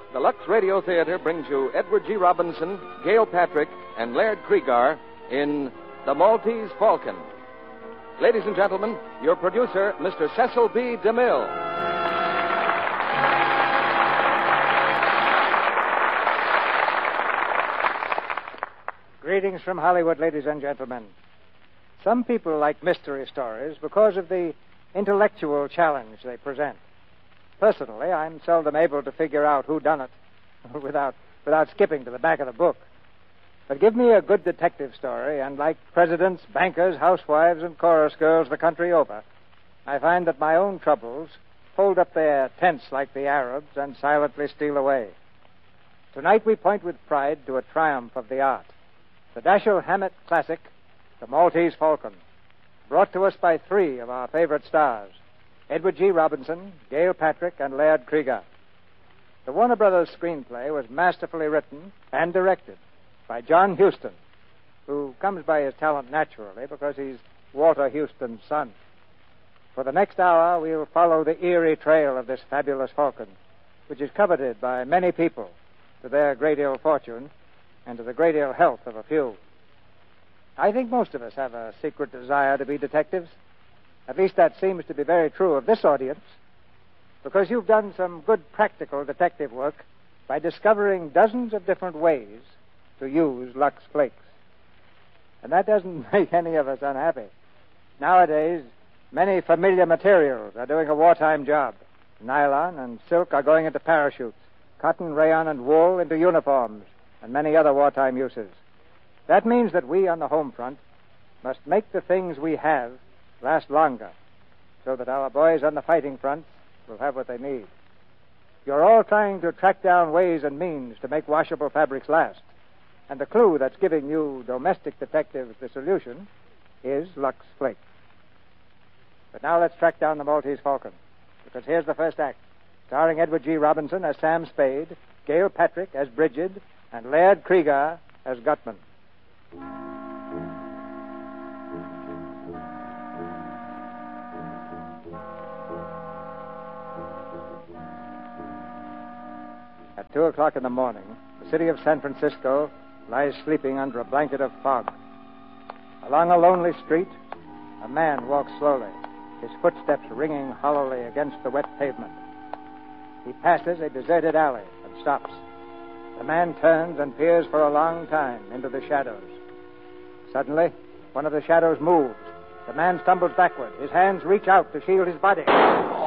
the Lux Radio Theater brings you Edward G. Robinson, Gail Patrick, and Laird Cregar in The Maltese Falcon. Ladies and gentlemen, your producer, Mr. Cecil B. DeMille. Greetings from Hollywood, ladies and gentlemen. Some people like mystery stories because of the intellectual challenge they present. Personally, I'm seldom able to figure out who done it without skipping to the back of the book. But give me a good detective story, and like presidents, bankers, housewives, and chorus girls the country over, I find that my own troubles fold up their tents like the Arabs and silently steal away. Tonight we point with pride to a triumph of the art. The Dashiell Hammett classic, The Maltese Falcon, brought to us by three of our favorite stars, Edward G. Robinson, Gail Patrick, and Laird Cregar. The Warner Brothers screenplay was masterfully written and directed by John Huston, who comes by his talent naturally because he's Walter Huston's son. For the next hour, we'll follow the eerie trail of this fabulous falcon, which is coveted by many people to their great ill fortune and to the great ill health of a few. I think most of us have a secret desire to be detectives. At least that seems to be very true of this audience, because you've done some good practical detective work by discovering dozens of different ways to use Lux Flakes. And that doesn't make any of us unhappy. Nowadays, many familiar materials are doing a wartime job. Nylon and silk are going into parachutes, cotton, rayon, and wool into uniforms, and many other wartime uses. That means that we on the home front must make the things we have last longer, so that our boys on the fighting front will have what they need. You're all trying to track down ways and means to make washable fabrics last, and the clue that's giving you domestic detectives the solution is Lux Flakes. But now let's track down the Maltese Falcon, because here's the first act, starring Edward G. Robinson as Sam Spade, Gail Patrick as Bridget, and Laird Cregar as Gutman. At 2 o'clock in the morning, the city of San Francisco lies sleeping under a blanket of fog. Along a lonely street, a man walks slowly, his footsteps ringing hollowly against the wet pavement. He passes a deserted alley and stops. The man turns and peers for a long time into the shadows. Suddenly, one of the shadows moves. The man stumbles backward. His hands reach out to shield his body.